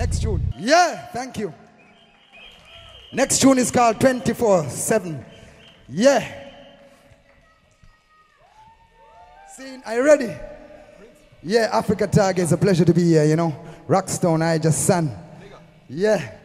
Next tune. Yeah, thank you. Next tune is called 24/7. Yeah. Scene, are you ready? Yeah, Africa Target, it's a pleasure to be here, you know. Rockstone, I just son. Yeah.